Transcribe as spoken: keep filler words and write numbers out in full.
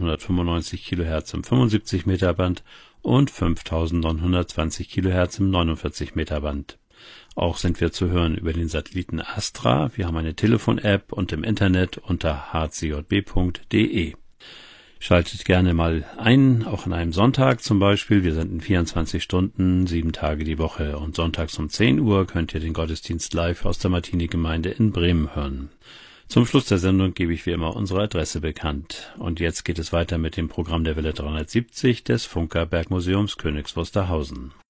achttausendneunhundertfünfundneunzig Kilohertz im fünfundsiebzig Meter Band und fünftausendneunhundertzwanzig Kilohertz im neunundvierzig Meter Band. Auch sind wir zu hören über den Satelliten Astra. Wir haben eine Telefon-App und im Internet unter h c j b punkt d e. Schaltet gerne mal ein, auch an einem Sonntag zum Beispiel. Wir senden vierundzwanzig Stunden, sieben Tage die Woche. Und sonntags um zehn Uhr könnt ihr den Gottesdienst live aus der Martini-Gemeinde in Bremen hören. Zum Schluss der Sendung gebe ich wie immer unsere Adresse bekannt. Und jetzt geht es weiter mit dem Programm der Welle dreihundertsiebzig des Funker Bergmuseums Königs Wusterhausen.